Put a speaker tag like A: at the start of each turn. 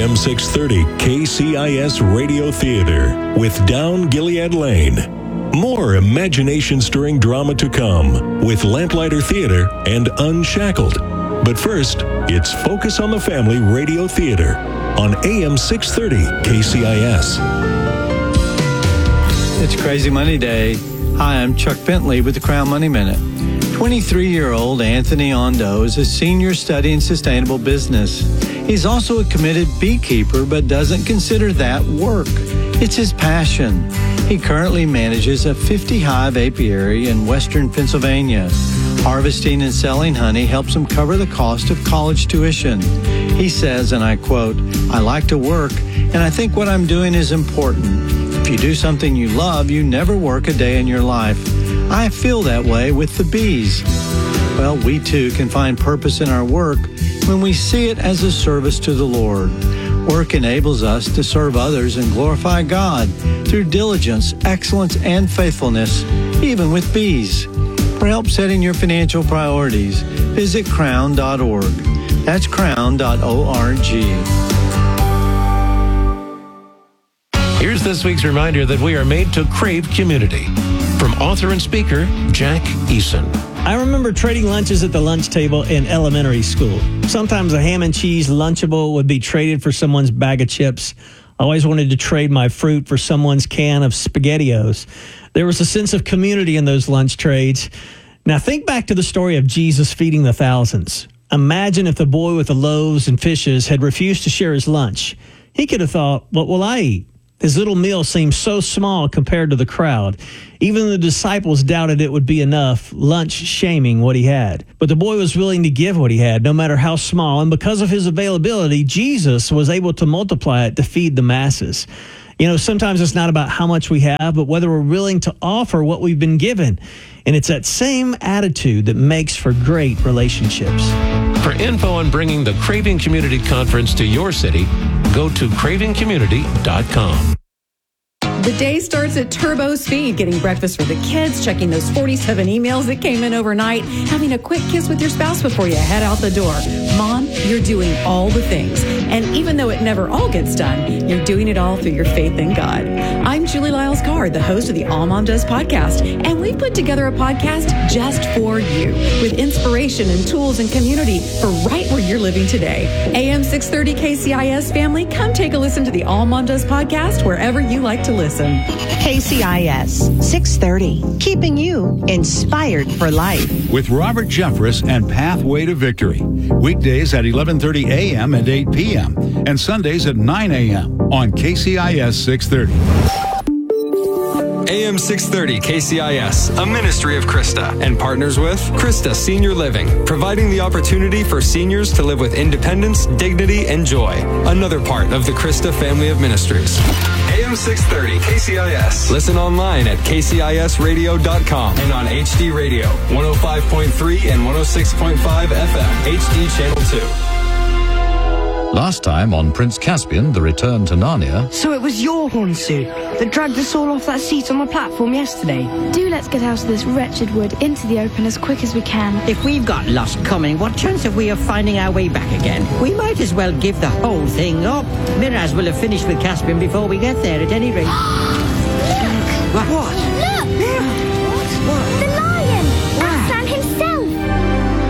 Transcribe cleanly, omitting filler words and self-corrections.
A: AM 630 KCIS Radio Theater with Down Gilead Lane. More imagination-stirring drama to come with Lamplighter Theater and Unshackled. But first, it's Focus on the Family Radio Theater on AM 630 KCIS.
B: It's Crazy Money Day. Hi, I'm Chuck Bentley with the Crown Money Minute. 23-year-old Anthony Ondo is a senior studying sustainable business. He's also a committed beekeeper, but doesn't consider that work. It's his passion. He currently manages a 50-hive apiary in western Pennsylvania. Harvesting and selling honey helps him cover the cost of college tuition. He says, and I quote, "I like to work, and I think what I'm doing is important. If you do something you love, you never work a day in your life. I feel that way with the bees." Well, we too can find purpose in our work when we see it as a service to the Lord. Work enables us to serve others and glorify God through diligence, excellence, and faithfulness, even with bees. For help setting your financial priorities, visit crown.org. That's crown.org.
C: Here's this week's reminder that we are made to crave community. From author and speaker, Jack Eason.
D: I remember trading lunches at the lunch table in elementary school. Sometimes a ham and cheese Lunchable would be traded for someone's bag of chips. I always wanted to trade my fruit for someone's can of SpaghettiOs. There was a sense of community in those lunch trades. Now think back to the story of Jesus feeding the thousands. Imagine if the boy with the loaves and fishes had refused to share his lunch. He could have thought, "What will I eat?" His little meal seemed so small compared to the crowd. Even the disciples doubted it would be enough, lunch shaming what he had. But the boy was willing to give what he had, no matter how small, and because of his availability, Jesus was able to multiply it to feed the masses. You know, sometimes it's not about how much we have, but whether we're willing to offer what we've been given. And it's that same attitude that makes for great relationships.
C: For info on bringing the Craving Community Conference to your city, go to cravingcommunity.com.
E: The day starts at turbo speed, getting breakfast for the kids, checking those 47 emails that came in overnight, having a quick kiss with your spouse before you head out the door. Mom, you're doing all the things. And even though it never all gets done, you're doing it all through your faith in God. I'm Julie Lyles-Card, the host of the All Mom Does podcast, and we've put together a podcast just for you with inspiration and tools and community for right where you're living today. AM 630 KCIS family, come take a listen to the All Mom Does podcast wherever you like to listen.
F: KCIS 630, keeping you inspired for life.
G: With Robert Jeffress and Pathway to Victory. Weekdays at 11:30 a.m. and 8 p.m. and Sundays at 9 a.m. on KCIS 630.
H: AM 630 KCIS, a ministry of Krista, and partners with Krista Senior Living, providing the opportunity for seniors to live with independence, dignity, and joy. Another part of the Krista family of ministries. AM 630 KCIS. Listen online at kcisradio.com and on HD Radio, 105.3 and 106.5 FM, HD Channel 2.
I: Last time on Prince Caspian, The Return to Narnia.
J: So it was your horn suit that dragged us all off that seat on the platform yesterday.
K: Do let's get out of this wretched wood into the open as quick as we can.
L: If we've got lost coming, what chance have we of finding our way back again? We might as well give the whole thing up. Miraz will have finished with Caspian before we get there at any rate. What?